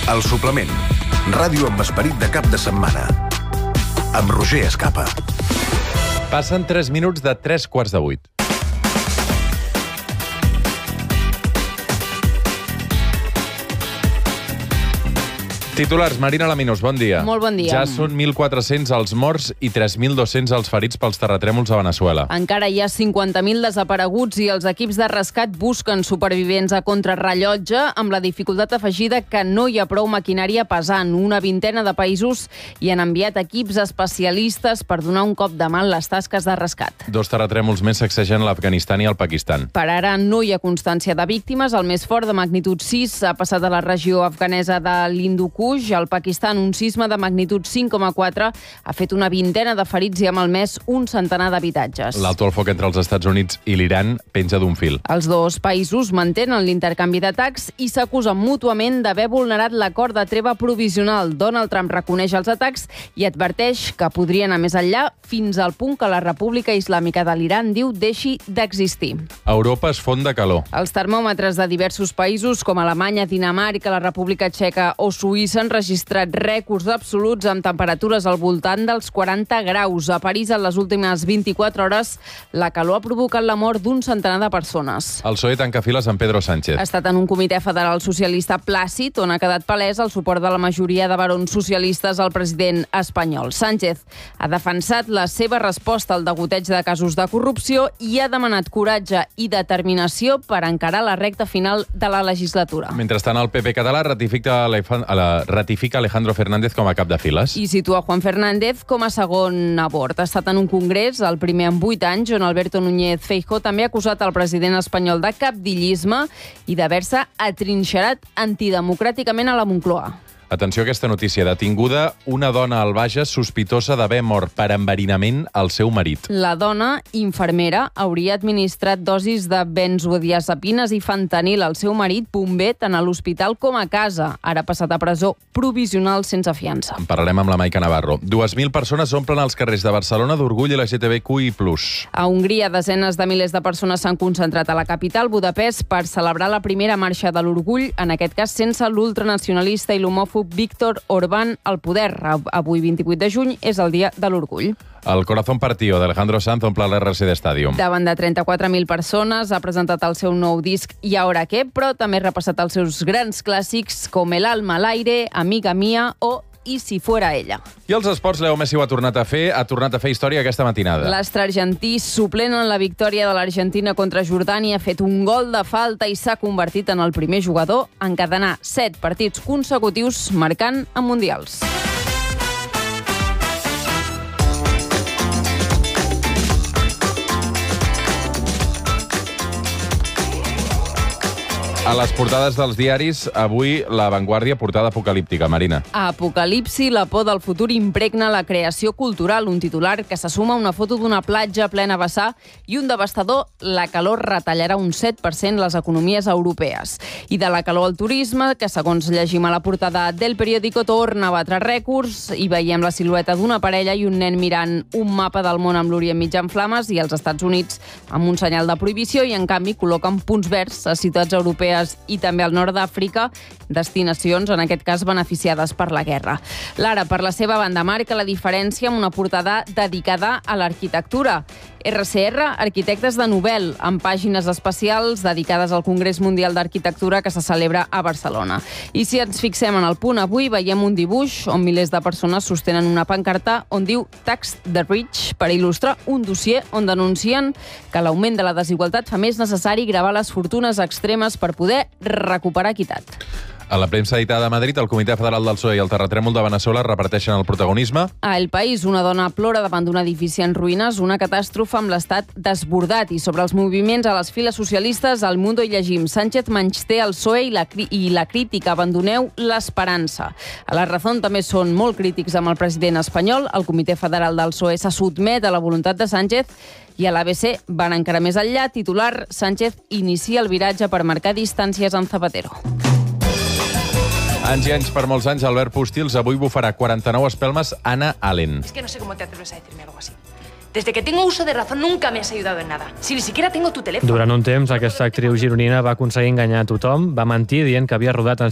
El suplement. Ràdio amb esperit de cap de setmana. Amb Roger Escapa. Passen 3 minuts de 7:45. Titulars, Marina Laminos, bon dia. Molt bon dia. Ja són 1.400 els morts i 3.200 els ferits pels terratrèmols a Veneçuela. Encara hi ha 50.000 desapareguts i els equips de rescat busquen supervivents a contrarrellotge amb la dificultat afegida que no hi ha prou maquinària pesant. Una vintena de països hi han enviat equips especialistes per donar un cop de mà en les tasques de rescat. 2 terratrèmols més sacsegen l'Afganistan i el Pakistan. Per ara no hi ha constància de víctimes. El més fort, de magnitud 6, ha passat a la regió afganesa de l'Hindukush. Al Pakistan, un sisme de magnitud 5,4 ha fet una vintena de ferits i ha malmès un centenar d'habitatges. L'alto al foc entre els Estats Units i l'Iran penja d'un fil. Els dos països mantenen l'intercanvi d'atacs i s'acusen mútuament d'haver vulnerat l'acord de treva provisional. Donald Trump reconeix els atacs i adverteix que podrien anar més enllà fins al punt que la República Islàmica de l'Iran, diu, deixi d'existir. Europa es fon de calor. Els termòmetres de diversos països com Alemanya, Dinamarca, la República Txeca o Suïssa han registrat rècords absoluts amb temperatures al voltant dels 40 graus. A París, en les últimes 24 hores, la calor ha provocat la mort d'un centenar de persones. El PSOE tanca files amb Pedro Sánchez. Ha estat en un comitè federal socialista plàcid on ha quedat palès el suport de la majoria de barons socialistes al president espanyol. Sánchez ha defensat la seva resposta al degoteig de casos de corrupció i ha demanat coratge i determinació per encarar la recta final de la legislatura. Mentrestant, el PP català ratifica Alejandro Fernández com a cap de files. I situa Juan Fernández com a segon a bord. Ha estat en un congrés, el primer en 8 anys, on Alberto Núñez Feijóo també ha acusat el president espanyol de cabdillisme i d'haver-se atrinxerat antidemocràticament a la Moncloa. Atenció a aquesta notícia. Detinguda una dona al Bages sospitosa d'haver mort per enverinament al seu marit. La dona, infermera, hauria administrat dosis de benzodiazepines i fentanil al seu marit, bomber, tant a l'hospital com a casa. Ara ha passat a presó provisional sense fiança. En parlarem amb la Maica Navarro. 2.000 persones omplen els carrers de Barcelona d'orgull LGTBQI+. A Hongria, desenes de milers de persones s'han concentrat a la capital, Budapest, per celebrar la primera marxa de l'orgull, en aquest cas sense l'ultranacionalista i l'homòfob Víctor Orbán al poder. Avui, 28 de juny, és el dia de l'orgull. El Corazón Partido d'Alejandro Sanz omple l'RCD Stadium. Davant de 34.000 persones ha presentat el seu nou disc I ahora qué, però també ha repassat els seus grans clàssics com El alma al aire, Amiga mía o I si fuera ella. I els esports, Leo Messi ho ha tornat a fer història aquesta matinada. L'astre argentí, suplent en la victòria de l'Argentina contra Jordània, ha fet un gol de falta i s'ha convertit en el primer jugador a encadenar 7 partits consecutius marcant en mundials. A les portades dels diaris, avui La Vanguardia, portada apocalíptica. Marina. A Apocalipsi, la por del futur impregna la creació cultural. Un titular que se suma a una foto d'una platja plena vessar i un devastador: la calor retallarà un 7% les economies europees. I de la calor al turisme, que segons llegim a la portada del periòdico, torna a batre rècords i veiem la silueta d'una parella i un nen mirant un mapa del món amb l'Orient Mitjà en flames i els Estats Units amb un senyal de prohibició, i en canvi col·loquen punts verds a ciutats europees i també al nord d'Àfrica, destinacions, en aquest cas, beneficiades per la guerra. L'Ara, per la seva banda, marca la diferència amb una portada dedicada a l'arquitectura. RCR, arquitectes de Nobel, amb pàgines especials dedicades al Congrés Mundial d'Arquitectura que se celebra a Barcelona. I si ens fixem en el punt avui, veiem un dibuix on milers de persones sostenen una pancarta on diu Tax the Rich, per il·lustrar un dossier on denuncien que l'augment de la desigualtat fa més necessari gravar les fortunes extremes per poder recuperar equitat. A la premsa editada a Madrid, el Comitè Federal del PSOE i el terratrèmol de Veneçuela reparteixen el protagonisme. A El País, una dona plora davant d'un edifici en ruïnes, una catàstrofe amb l'estat desbordat. I sobre els moviments a les files socialistes, al Mundo hi llegim: Sánchez menysté el PSOE i la crítica, abandoneu l'esperança. A La Razón també són molt crítics amb el president espanyol. El Comitè Federal del PSOE se sotmet a la voluntat de Sánchez. I a l'ABC van encara més enllà. Titular: Sánchez inicia el viratge per marcar distàncies amb Zapatero. Anys i anys, per molts anys, Albert Pustils avui bufarà 49 espelmes Anna Allen. Es que no sé cómo te atreves a decirme algo así. Desde que tengo uso de razón nunca me has ayudado en nada. Si ni siquiera tengo tu teléfono. Durant un temps, aquesta actriu gironina va aconseguir enganyar a tothom, va mentir dient que havia rodat en